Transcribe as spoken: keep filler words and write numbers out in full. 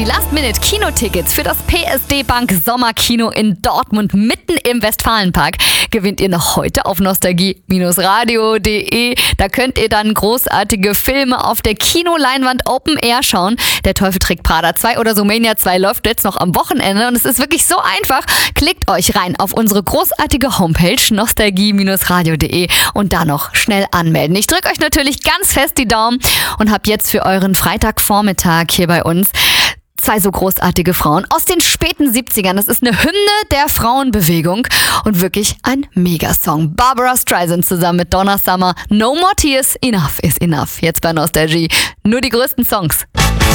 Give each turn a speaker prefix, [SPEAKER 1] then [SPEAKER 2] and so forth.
[SPEAKER 1] Die Last-Minute-Kinotickets für das P S D Bank Sommerkino in Dortmund mitten im Westfalenpark gewinnt ihr noch heute auf nostalgie radio punkt de. Da könnt ihr dann großartige Filme auf der Kinoleinwand Open Air schauen. Der Teufel trägt Prada zwei oder Sumania zwei läuft jetzt noch am Wochenende und es ist wirklich so einfach. Klickt euch rein auf unsere großartige Homepage nostalgie radio punkt de und da noch schnell anmelden. Ich drücke euch natürlich ganz fest die Daumen und habe jetzt für euren Freitagvormittag hier bei uns zwei so großartige Frauen aus den späten siebzigern. Das ist eine Hymne der Frauenbewegung und wirklich ein Megasong. Barbara Streisand zusammen mit Donna Summer. No More Tears, Enough is Enough. Jetzt bei Nostalgie. Nur die größten Songs.